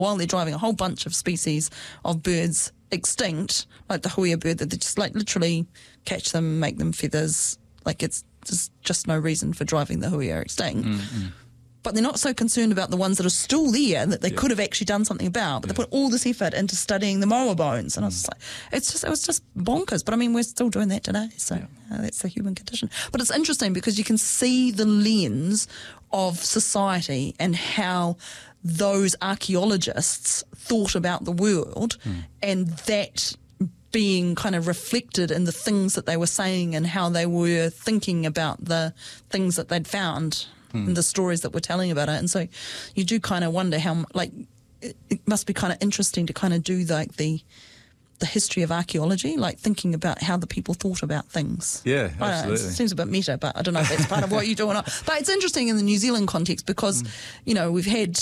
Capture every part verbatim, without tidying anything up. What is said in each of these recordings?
while they're driving a whole bunch of species of birds extinct, like the huia bird, that they just like literally catch them, make them feathers. Like it's just, just no reason for driving the huia extinct. Mm-hmm. But they're not so concerned about the ones that are still there that they yeah. could have actually done something about. But yeah. they put all this effort into studying the moa bones, and mm. I was just like, it's just it was just bonkers. But I mean, we're still doing that today, so yeah. uh, that's the human condition. But it's interesting because you can see the lens of society and how those archaeologists thought about the world, mm. and that being kind of reflected in the things that they were saying and how they were thinking about the things that they'd found. Mm. And the stories that we're telling about it. And so you do kind of wonder how, like, it, it must be kind of interesting to kind of do, like, the the history of archaeology, like thinking about how the people thought about things. Yeah, absolutely. I don't know, it seems a bit meta, but I don't know if that's part of what you do or not. But it's interesting in the New Zealand context because, mm. you know, we've had,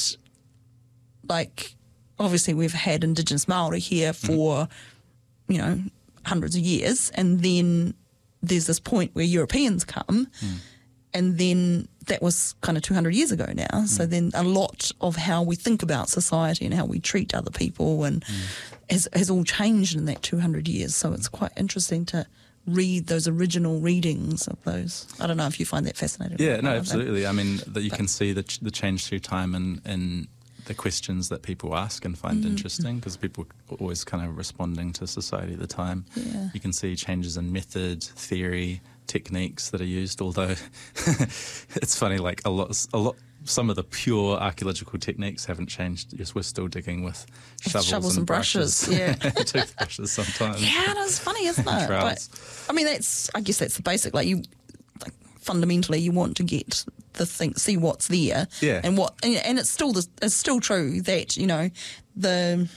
like, obviously we've had Indigenous Māori here for, mm. you know, hundreds of years. And then there's this point where Europeans come mm. and then that was kind of two hundred years ago now. Mm. So then a lot of how we think about society and how we treat other people and mm. has, has all changed in that two hundred years. So it's quite interesting to read those original readings of those. I don't know if you find that fascinating. Yeah, no, absolutely. I mean, that you but, can see the, ch- the change through time and, and the questions that people ask and find mm. interesting because people are always kind of responding to society at the time. Yeah. You can see changes in method, theory, techniques that are used, although it's funny, like a lot, a lot, some of the pure archaeological techniques haven't changed. Yes, we're still digging with shovels, shovels and, and brushes, brushes. yeah, toothbrushes sometimes. Yeah, that's funny, isn't it? But, I mean, that's I guess that's the basic. Like you, like fundamentally, you want to get the thing, see what's there, yeah, and what, and, and it's still the, it's still true that you know the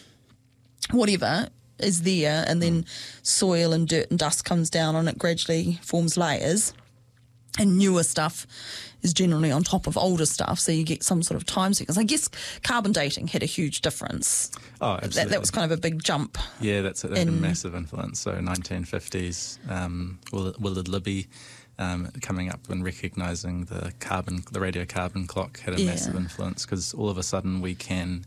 whatever is there, and then soil and dirt and dust comes down and it gradually forms layers, and newer stuff is generally on top of older stuff, so you get some sort of time sequence. I guess carbon dating had a huge difference. Oh, absolutely. That, that was kind of a big jump. Yeah, that's a, that had a massive influence. So nineteen fifties, um, Willard Libby um, coming up and recognising the carbon, the radiocarbon clock had a yeah. massive influence because all of a sudden we can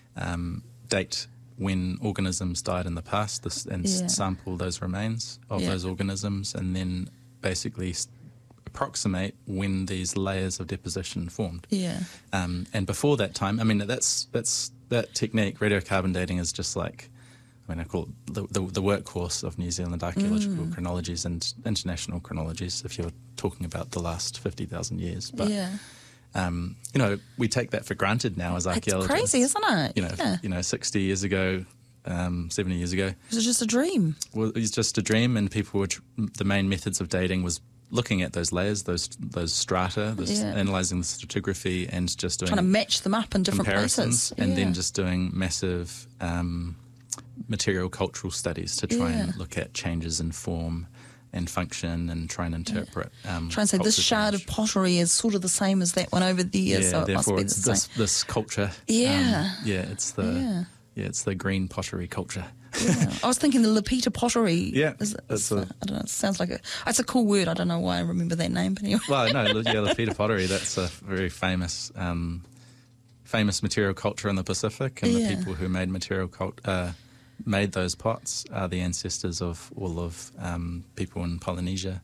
um, date when organisms died in the past this, and yeah. sample those remains of yeah. those organisms and then basically approximate when these layers of deposition formed. Yeah. Um, and before that time, I mean, that's that's that technique, radiocarbon dating, is just like, I mean, I call it the, the, the workhorse of New Zealand archaeological mm. chronologies and international chronologies, if you're talking about the last fifty thousand years. But, yeah. um, you know, we take that for granted now as archaeologists. It's crazy, isn't it? You know, yeah. you know, sixty years ago, um, seventy years ago. It was just a dream. Well, it was just a dream, and people were, tr- the main methods of dating was looking at those layers, those those strata, those, yeah. analysing the stratigraphy and just doing... Trying to match them up in different comparisons, places. And yeah. then just doing massive um, material cultural studies to try yeah. and look at changes in form and function and try and interpret... Yeah. Um, try and say this shard change. of pottery is sort of the same as that one over there, yeah, so it must be the it's same. This, this culture... Yeah. Um, yeah, it's the... Yeah. yeah, it's the green pottery culture. Yeah. I was thinking the Lapita pottery. Yeah, is, it's is, a, I don't know. It sounds like a. It's a cool word. I don't know why I remember that name, but anyway. Well, no, yeah, Lapita pottery. That's a very famous, um, famous material culture in the Pacific, and yeah. the people who made material cult, uh, made those pots are the ancestors of all of um, people in Polynesia,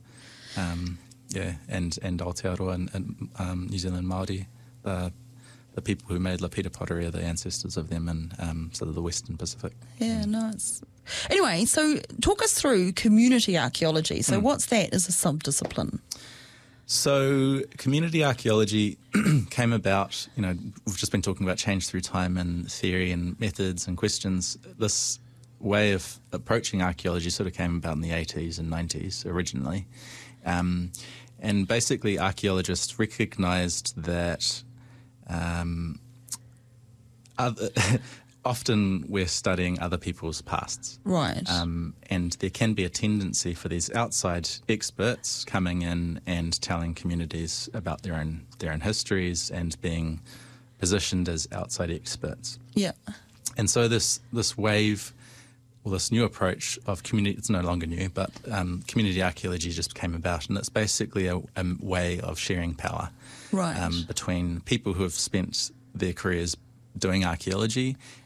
um, yeah, and and Aotearoa and, and um, New Zealand Māori. Uh, The people who made Lapita pottery are the ancestors of them in um, sort of the Western Pacific. Yeah, nice. Anyway, so talk us through community archaeology. So mm. what's that as a subdiscipline? So community archaeology came about, you know, we've just been talking about change through time and theory and methods and questions. This way of approaching archaeology sort of came about in the eighties and nineties originally. Um, and basically archaeologists recognised that Um, other, often we're studying other people's pasts. Right. Um, and there can be a tendency for these outside experts coming in and telling communities about their own their own histories and being positioned as outside experts. Yeah. And so this this wave, or this new approach of community, it's no longer new, but um, community archaeology just came about, and it's basically a, a way of sharing power. Right. Um, between people who have spent their careers doing archaeology,